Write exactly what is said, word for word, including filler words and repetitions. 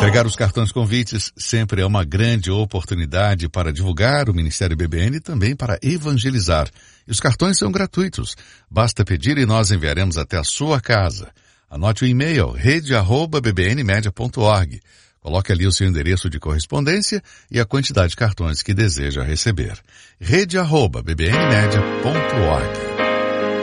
Carregar os cartões convites sempre é uma grande oportunidade para divulgar o Ministério B B N e também para evangelizar. E os cartões são gratuitos. Basta pedir e nós enviaremos até a sua casa. Anote o e-mail rede arroba b b n media ponto org. Coloque ali o seu endereço de correspondência e a quantidade de cartões que deseja receber. rede arroba b b n media ponto org.